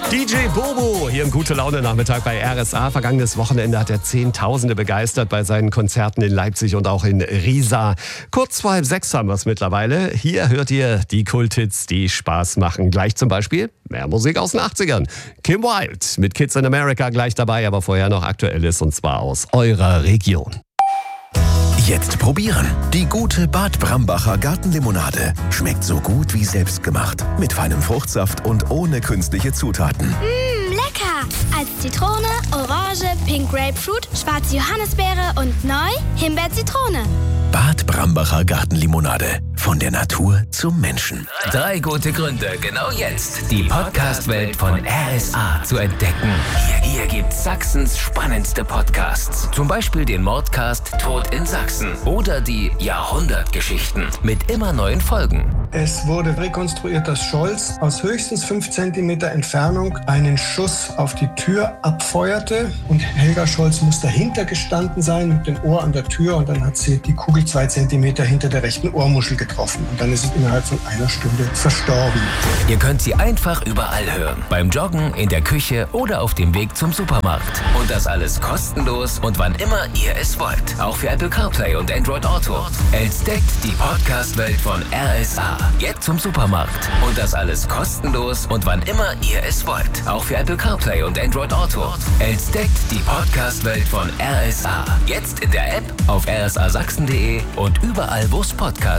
DJ Bobo hier im Gute-Laune-Nachmittag bei RSA. Vergangenes Wochenende hat er Zehntausende begeistert bei seinen Konzerten in Leipzig und auch in Riesa. Kurz vor 5:30 haben wir es mittlerweile. Hier hört ihr die Kulthits, die Spaß machen. Gleich zum Beispiel mehr Musik aus den 80ern. Kim Wilde mit Kids in America gleich dabei, aber vorher noch Aktuelles und zwar aus eurer Region. Jetzt probieren. Die gute Bad Brambacher Gartenlimonade. Schmeckt so gut wie selbstgemacht. Mit feinem Fruchtsaft und ohne künstliche Zutaten. Lecker! Als Zitrone, Orange, Pink Grapefruit, schwarze Johannisbeere und neu Himbeer-Zitrone. Bad Brambacher Gartenlimonade. Von der Natur zum Menschen. 3 gute Gründe, genau jetzt die Podcast-Welt von RSA zu entdecken. Hier gibt's Sachsens spannendste Podcasts. Zum Beispiel den Mordcast Tod in Sachsen oder die Jahrhundertgeschichten mit immer neuen Folgen. Es wurde rekonstruiert, dass Scholz aus höchstens 5 cm Entfernung einen Schuss auf die Tür abfeuerte und Helga Scholz muss dahinter gestanden sein mit dem Ohr an der Tür und dann hat sie die Kugel 2 cm hinter der rechten Ohrmuschel getroffen und dann ist es innerhalb von einer Stunde verstorben. Ihr könnt sie einfach überall hören. Beim Joggen, in der Küche oder auf dem Weg zum Supermarkt. Und das alles kostenlos und wann immer ihr es wollt. Auch für Apple CarPlay und Android Auto. Entdeckt die Podcast-Welt von RSA. Jetzt zum Supermarkt. Und das alles kostenlos und wann immer ihr es wollt. Auch für Apple CarPlay und Android Auto. Entdeckt die Podcast-Welt von RSA. Jetzt in der App, auf rsasachsen.de und überall, wo es Podcasts